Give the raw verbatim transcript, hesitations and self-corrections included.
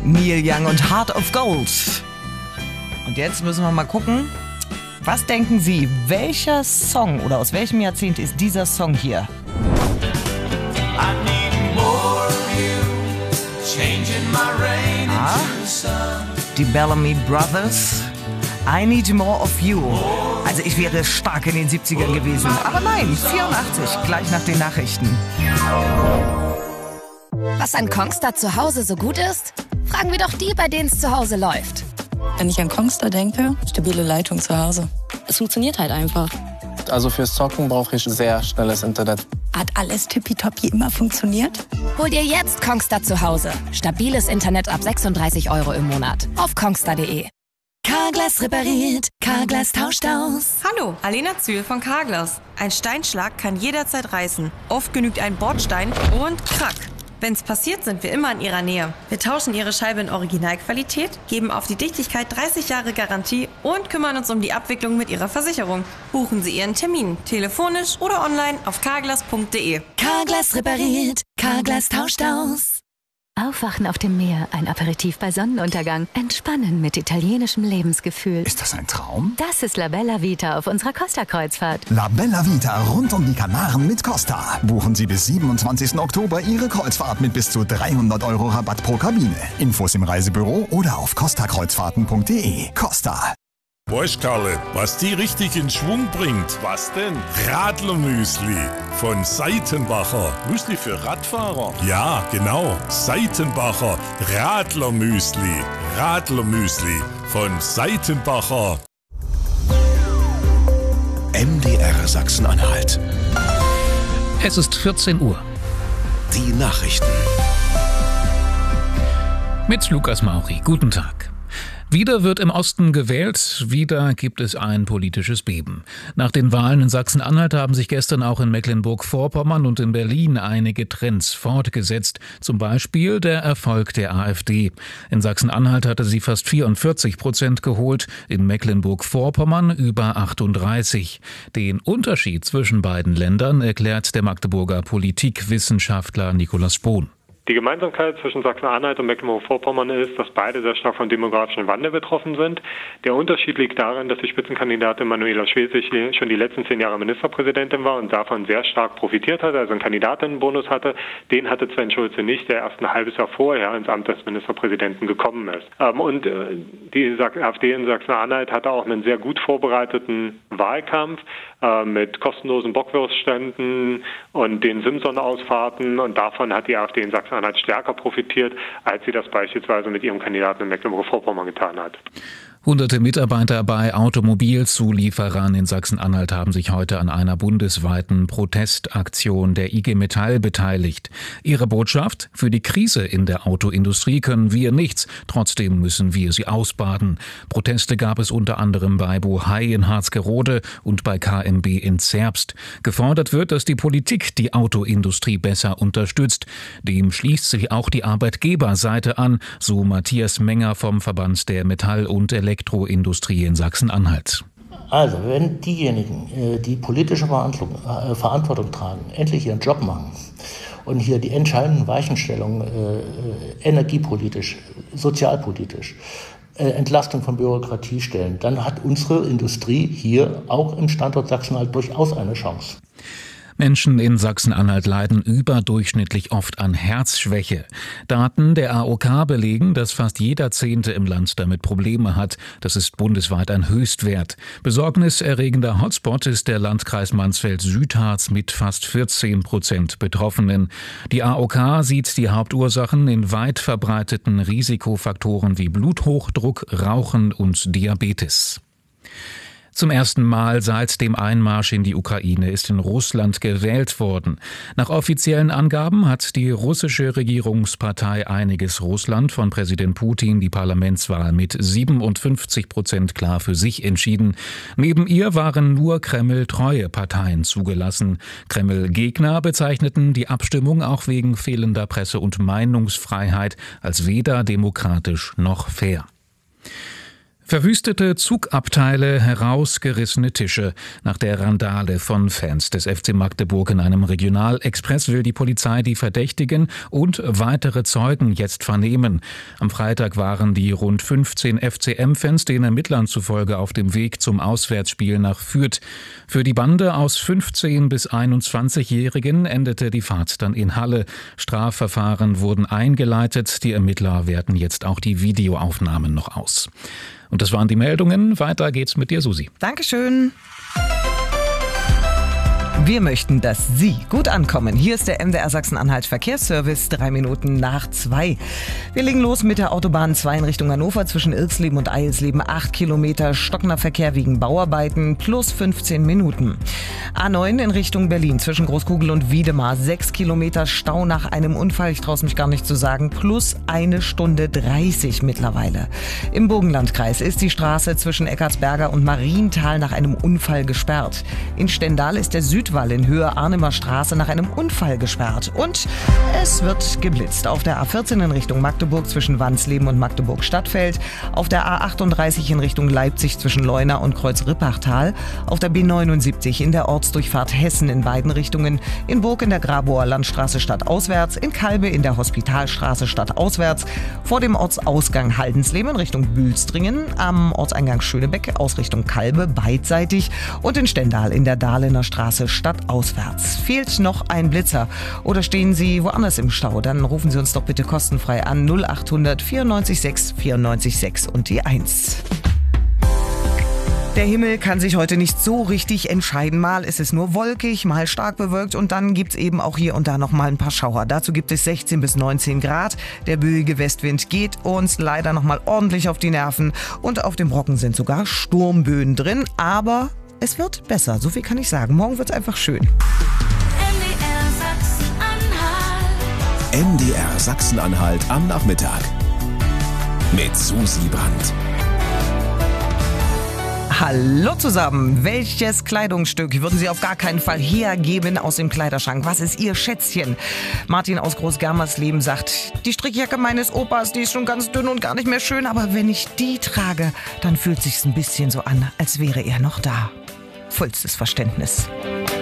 Neil Young und Heart of Gold. Und jetzt müssen wir mal gucken, was denken Sie, welcher Song oder aus welchem Jahrzehnt ist dieser Song hier? Ah, die Bellamy Brothers. I Need More of You. Also ich wäre stark in den siebzigern gewesen. Aber nein, vierundachtzig, gleich nach den Nachrichten. Was an Kongstar zu Hause so gut ist? Fragen wir doch die, bei denen es zu Hause läuft. Wenn ich an Kongstar denke, stabile Leitung zu Hause. Es funktioniert halt einfach. Also fürs Zocken brauche ich sehr schnelles Internet. Hat alles tippitoppi immer funktioniert? Hol dir jetzt Kongstar zu Hause. Stabiles Internet ab sechsunddreißig Euro im Monat. Auf kongstar punkt de. Carglass repariert, Carglass tauscht aus. Hallo, Alena Zühl von Carglass. Ein Steinschlag kann jederzeit reißen. Oft genügt ein Bordstein und krack. Wenn's passiert, sind wir immer in Ihrer Nähe. Wir tauschen Ihre Scheibe in Originalqualität, geben auf die Dichtigkeit dreißig Jahre Garantie und kümmern uns um die Abwicklung mit Ihrer Versicherung. Buchen Sie Ihren Termin, telefonisch oder online auf carglass punkt de. Carglass repariert, Carglass tauscht aus. Aufwachen auf dem Meer, ein Aperitif bei Sonnenuntergang, entspannen mit italienischem Lebensgefühl. Ist das ein Traum? Das ist La Bella Vita auf unserer Costa-Kreuzfahrt. La Bella Vita rund um die Kanaren mit Costa. Buchen Sie bis siebenundzwanzigsten Oktober Ihre Kreuzfahrt mit bis zu dreihundert Euro Rabatt pro Kabine. Infos im Reisebüro oder auf costa kreuzfahrten punkt de. Costa. Weißt Karle, was die richtig in Schwung bringt? Was denn? Radlermüsli von Seitenbacher. Müsli für Radfahrer? Ja, genau. Seitenbacher Radlermüsli. Radlermüsli von Seitenbacher. M D R Sachsen-Anhalt. Es ist vierzehn Uhr. Die Nachrichten. Mit Lukas Mauri. Guten Tag. Wieder wird im Osten gewählt, wieder gibt es ein politisches Beben. Nach den Wahlen in Sachsen-Anhalt haben sich gestern auch in Mecklenburg-Vorpommern und in Berlin einige Trends fortgesetzt. Zum Beispiel der Erfolg der AfD. In Sachsen-Anhalt hatte sie fast vierundvierzig Prozent geholt, in Mecklenburg-Vorpommern über achtunddreißig. Den Unterschied zwischen beiden Ländern erklärt der Magdeburger Politikwissenschaftler Nikolaus Spohn. Die Gemeinsamkeit zwischen Sachsen-Anhalt und Mecklenburg-Vorpommern ist, dass beide sehr stark vom demografischen Wandel betroffen sind. Der Unterschied liegt darin, dass die Spitzenkandidatin Manuela Schwesig schon die letzten zehn Jahre Ministerpräsidentin war und davon sehr stark profitiert hatte, also einen Kandidatinnenbonus hatte. Den hatte Sven Schulze nicht, der erst ein halbes Jahr vorher ins Amt des Ministerpräsidenten gekommen ist. Und die AfD in Sachsen-Anhalt hatte auch einen sehr gut vorbereiteten Wahlkampf mit kostenlosen Bockwurstständen und den Simson-Ausfahrten, und davon hat die AfD in Sachsen-Anhalt stärker profitiert, als sie das beispielsweise mit ihrem Kandidaten in Mecklenburg-Vorpommern getan hat. Hunderte Mitarbeiter bei Automobilzulieferern in Sachsen-Anhalt haben sich heute an einer bundesweiten Protestaktion der I G Metall beteiligt. Ihre Botschaft: Für die Krise in der Autoindustrie können wir nichts, trotzdem müssen wir sie ausbaden. Proteste gab es unter anderem bei Bohai in Harzgerode und bei K M B in Zerbst. Gefordert wird, dass die Politik die Autoindustrie besser unterstützt. Dem schließt sich auch die Arbeitgeberseite an, so Matthias Menger vom Verband der Metall- und Elektroindustrie in Sachsen-Anhalt. Also, wenn diejenigen, die politische Verantwortung tragen, endlich ihren Job machen und hier die entscheidenden Weichenstellungen äh, energiepolitisch, sozialpolitisch, äh, Entlastung von Bürokratie stellen, dann hat unsere Industrie hier auch im Standort Sachsen-Anhalt durchaus eine Chance. Menschen in Sachsen-Anhalt leiden überdurchschnittlich oft an Herzschwäche. Daten der A O K belegen, dass fast jeder Zehnte im Land damit Probleme hat. Das ist bundesweit ein Höchstwert. Besorgniserregender Hotspot ist der Landkreis Mansfeld-Südharz mit fast vierzehn Prozent Betroffenen. Die A O K sieht die Hauptursachen in weit verbreiteten Risikofaktoren wie Bluthochdruck, Rauchen und Diabetes. Zum ersten Mal seit dem Einmarsch in die Ukraine ist in Russland gewählt worden. Nach offiziellen Angaben hat die russische Regierungspartei Einiges Russland von Präsident Putin die Parlamentswahl mit siebenundfünfzig Prozent klar für sich entschieden. Neben ihr waren nur Kreml-treue Parteien zugelassen. Kreml-Gegner bezeichneten die Abstimmung auch wegen fehlender Presse- und Meinungsfreiheit als weder demokratisch noch fair. Verwüstete Zugabteile, herausgerissene Tische. Nach der Randale von Fans des F C Magdeburg in einem Regionalexpress will die Polizei die Verdächtigen und weitere Zeugen jetzt vernehmen. Am Freitag waren die rund fünfzehn F C M-Fans den Ermittlern zufolge auf dem Weg zum Auswärtsspiel nach Fürth. Für die Bande aus fünfzehn- bis einundzwanzigjährigen endete die Fahrt dann in Halle. Strafverfahren wurden eingeleitet. Die Ermittler werten jetzt auch die Videoaufnahmen noch aus. Und das waren die Meldungen. Weiter geht's mit dir, Susi. Dankeschön. Wir möchten, dass Sie gut ankommen. Hier ist der M D R Sachsen-Anhalt Verkehrsservice, drei Minuten nach zwei. Wir legen los mit der Autobahn zwei in Richtung Hannover zwischen Irxleben und Eilsleben. Acht Kilometer stockender Verkehr wegen Bauarbeiten plus fünfzehn Minuten. A neun in Richtung Berlin zwischen Großkugel und Wiedemar. Sechs Kilometer Stau nach einem Unfall, ich traue es mich gar nicht zu sagen, plus eine Stunde dreißig mittlerweile. Im Burgenlandkreis ist die Straße zwischen Eckartsberger und Marienthal nach einem Unfall gesperrt. In Stendal ist der Südwall in Höhe Arnimer Straße nach einem Unfall gesperrt. Und es wird geblitzt. Auf der A vierzehn in Richtung Magdeburg zwischen Wansleben und Magdeburg-Stadtfeld. Auf der A achtunddreißig in Richtung Leipzig zwischen Leuna und Kreuz-Rippachtal. Auf der B neunundsiebzig in der Ortsdurchfahrt Hessen in beiden Richtungen. In Burg in der Grabower Landstraße stadtauswärts. In Kalbe in der Hospitalstraße stadtauswärts. Vor dem Ortsausgang Haldensleben in Richtung Bülstringen. Am Ortseingang Schönebeck aus Richtung Kalbe beidseitig. Und in Stendal in der Dahlener Straße stadtauswärts. Fehlt noch ein Blitzer oder stehen Sie woanders im Stau? Dann rufen Sie uns doch bitte kostenfrei an null achthundert vierundneunzig sechs vierundneunzig sechs und die eins. Der Himmel kann sich heute nicht so richtig entscheiden. Mal ist es nur wolkig, mal stark bewölkt und dann gibt es eben auch hier und da noch mal ein paar Schauer. Dazu gibt es sechzehn bis neunzehn Grad. Der böige Westwind geht uns leider noch mal ordentlich auf die Nerven und auf dem Brocken sind sogar Sturmböen drin, aber es wird besser, so viel kann ich sagen. Morgen wird es einfach schön. M D R Sachsen-Anhalt am Nachmittag mit Susi Brandt. Hallo zusammen. Welches Kleidungsstück würden Sie auf gar keinen Fall hergeben aus dem Kleiderschrank? Was ist Ihr Schätzchen? Martin aus Großgermersleben sagt, die Strickjacke meines Opas, die ist schon ganz dünn und gar nicht mehr schön, aber wenn ich die trage, dann fühlt sich's ein bisschen so an, als wäre er noch da. Vollstes Verständnis.